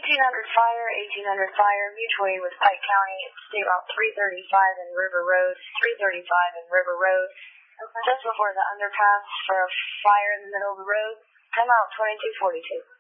fire, 1800 fire, mutual aid with Pike County, State Route 335 and River Road, 335 and River Road. Okay. Just before the underpass for a fire in the middle of the road. Come out 2242.